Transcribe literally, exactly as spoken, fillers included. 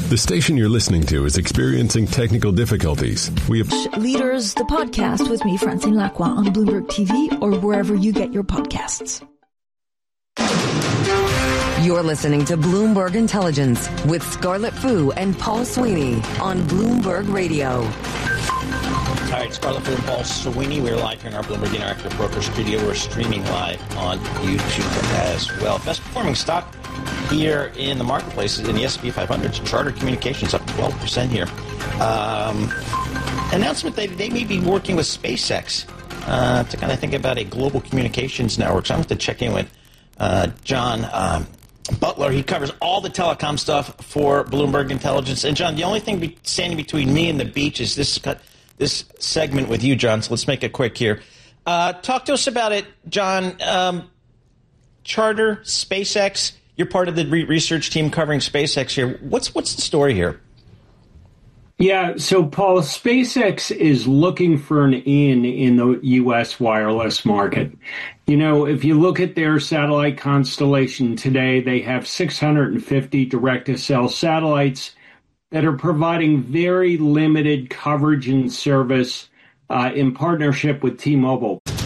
The station you're listening to is experiencing technical difficulties. We have Leaders, the podcast with me, Francine Lacroix, on Bloomberg T V or wherever you get your podcasts. You're listening to Bloomberg Intelligence with Scarlett Fu and Paul Sweeney on Bloomberg Radio. All right, Scarlett Fu and Paul Sweeney. We're live here in our Bloomberg Interactive Broker Studio. We're streaming live on YouTube as well. Best performing stock here in the marketplace in the S and P five hundred. Charter Communications up twelve percent here. Um, announcement that they may be working with SpaceX uh, to kind of think about a global communications network. So I'm going to check in with uh, John um, Butler. He covers all the telecom stuff for Bloomberg Intelligence. And, John, the only thing be- standing between me and the beach is this this segment with you, John. So let's make it quick here. Uh, talk to us about it, John. Um, Charter, SpaceX. You're part of the re- research team covering SpaceX here. What's what's the story here? Yeah, so Paul, SpaceX is looking for an in in the U S wireless market. You know, if you look at their satellite constellation today, they have six hundred fifty direct-to-cell satellites that are providing very limited coverage and service uh, in partnership with T-Mobile.